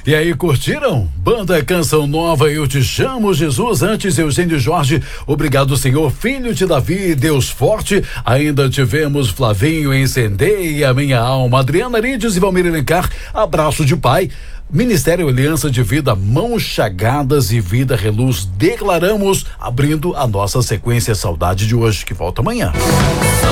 E aí, curtiram? Banda Canção Nova, Eu Te Chamo, Jesus. Antes, Eugênio Jorge, Obrigado, Senhor, Filho de Davi, Deus Forte. Ainda tivemos Flavinho, Incendeia a Minha Alma, Adriana Arides e Valmir Alencar, Abraço de Pai. Ministério Aliança de Vida, Mãos Chagadas e Vida Reluz, declaramos, abrindo a nossa sequência Saudade de hoje, que volta amanhã.